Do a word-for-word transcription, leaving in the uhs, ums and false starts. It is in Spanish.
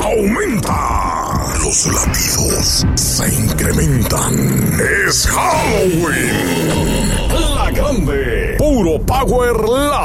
aumenta. Los latidos se incrementan. Es Halloween. La Grande. Puro Power La